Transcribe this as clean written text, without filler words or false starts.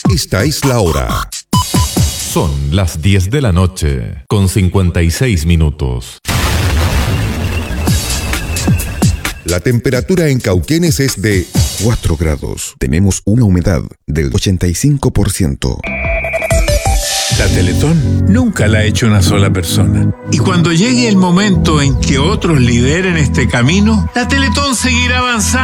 Esta es la hora. Son las 10 de la noche, con 56 minutos. La temperatura en Cauquenes es de 4 grados. Tenemos una humedad del 85%. La Teletón nunca la ha hecho una sola persona. Y cuando llegue el momento en que otros lideren este camino, la Teletón seguirá avanzando.